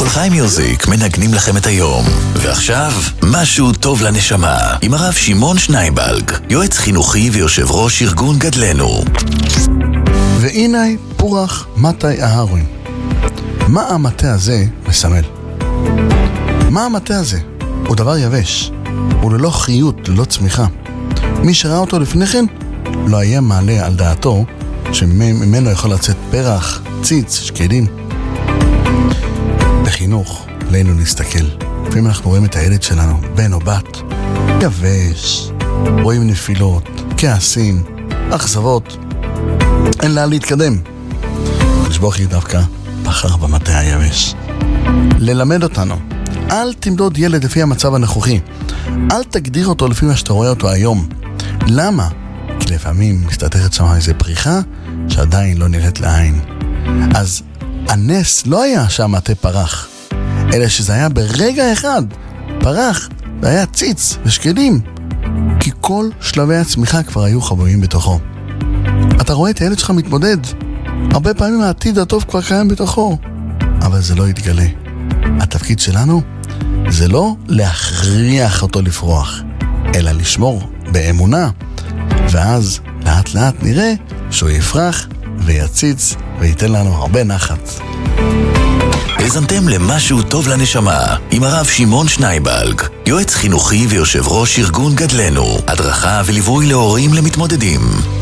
כל חי מיוזיק מנגנים לכם את היום. ועכשיו, משהו טוב לנשמה, עם הרב שמעון שנייבלג, יועץ חינוכי ויושב ראש ארגון גדלנו. והנה פורח מתי אהרון. מה המטה הזה מסמל? מה המטה הזה? הוא דבר יבש, הוא ללא חיות, ללא צמיחה. מי שראה אותו לפני כן לא היה מעלה על דעתו שממנו יכול לצאת פרח, ציץ, שקדים. בחינוך, עלינו להסתכל. לפעמים אנחנו רואים את הילד שלנו, בן או בת, יבש, רואים נפילות, כעסים, אכזבות. אין לה להתקדם. לשבוך היא דווקא בחר במטה היבש. ללמד אותנו. אל תמדוד ילד לפי המצב הנוכחי. אל תגדיר אותו לפי מה שאתה רואה אותו היום. למה? כי לפעמים מסתתרת שם איזו פריחה שעדיין לא נראית לעין. אז הנס לא היה שהמטה פרח, אלא שזה היה ברגע אחד פרח, והיה ציץ ושקדים, כי כל שלבי הצמיחה כבר היו חבויים בתוכו. אתה רואה את הילד שלך מתמודד, הרבה פעמים העתיד הטוב כבר קיים בתוכו, אבל זה לא יתגלה. התפקיד שלנו זה לא להכריח אותו לפרוח, אלא לשמור באמונה, ואז לאט לאט נראה שהוא יפרח ויציץ וייתן לנו הרבה נחת. הזמתם למשהו טוב לנשמה עם הרב שמעון שנייבלג, יועץ חינוכי ויושב ראש ארגון גדלנו, הדרכה וליווי להורים למתמודדים.